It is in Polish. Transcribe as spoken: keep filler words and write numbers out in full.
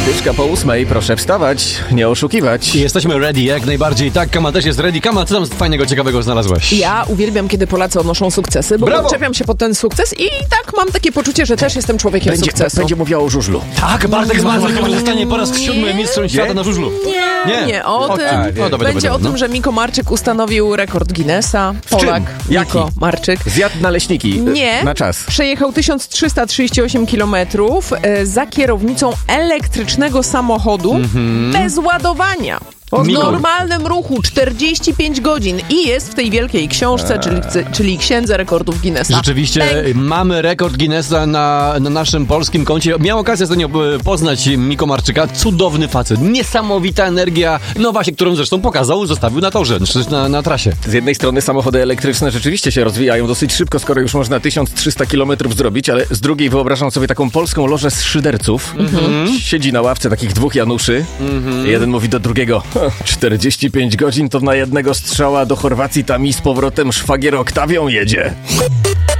Tyczka po ósmej, proszę wstawać, nie oszukiwać. Jesteśmy ready, jak najbardziej. Tak, Kama też jest ready. Kama, co tam fajnego, ciekawego znalazłeś? Ja uwielbiam, kiedy Polacy odnoszą sukcesy, bo Brawo! czepiam się pod ten sukces i tak mam takie poczucie, że też jestem człowiekiem Będzie, sukcesu. będzie mówiła o żużlu. Tak, Bartek Zmarzlik zostanie po raz siódmy mistrzem świata na żużlu. Nie, nie, nie o tym. A, nie. No, dobra, Będzie dobra, o no. tym, że Miko Marczyk ustanowił rekord Guinnessa. Polak. Jaki? Miko Marczyk. Zjadł naleśniki. Nie. Na czas. Przejechał tysiąc trzysta trzydzieści osiem kilometrów e, za kierownicą elektrycznego samochodu Mhm. bez ładowania. W Miko. normalnym ruchu czterdzieści pięć godzin i jest w tej wielkiej książce, czyli, czyli Księdze Rekordów Guinnessa. Rzeczywiście Pęk. mamy rekord Guinnessa na, na naszym polskim koncie. Miałem okazję ostatnio e, poznać Miko Marczyka. Cudowny facet, niesamowita energia, no właśnie, którą zresztą pokazał, zostawił na torze, czy na, na trasie. Z jednej strony samochody elektryczne rzeczywiście się rozwijają dosyć szybko, skoro już można tysiąc trzysta kilometrów zrobić, ale z drugiej wyobrażam sobie taką polską lożę z szyderców. Mhm. Siedzi na ławce takich dwóch Januszy. Jeden mówi do drugiego: czterdzieści pięć godzin to na jednego strzała do Chorwacji, tam i z powrotem szwagier Oktawią jedzie.